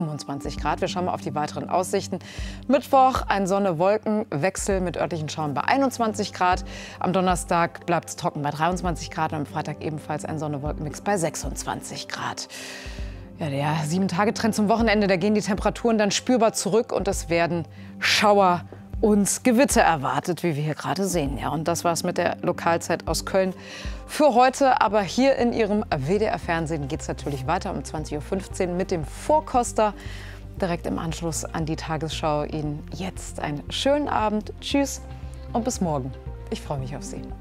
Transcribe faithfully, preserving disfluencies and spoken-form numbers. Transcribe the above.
fünfundzwanzig Grad. Wir schauen mal auf die weiteren Aussichten. Mittwoch ein Sonne-Wolken-Wechsel mit örtlichen Schauern bei einundzwanzig Grad. Am Donnerstag bleibt es trocken bei dreiundzwanzig Grad und am Freitag ebenfalls ein Sonne-Wolken-Mix bei sechsundzwanzig Grad. Ja, der Sieben-Tage-Trend zum Wochenende, da gehen die Temperaturen dann spürbar zurück und es werden Schauer und Gewitter erwartet, wie wir hier gerade sehen. Ja, und das war's mit der Lokalzeit aus Köln für heute. Aber hier in Ihrem W D R-Fernsehen geht es natürlich weiter um zwanzig Uhr fünfzehn mit dem Vorkoster. Direkt im Anschluss an die Tagesschau. Ihnen jetzt einen schönen Abend. Tschüss und bis morgen. Ich freue mich auf Sie.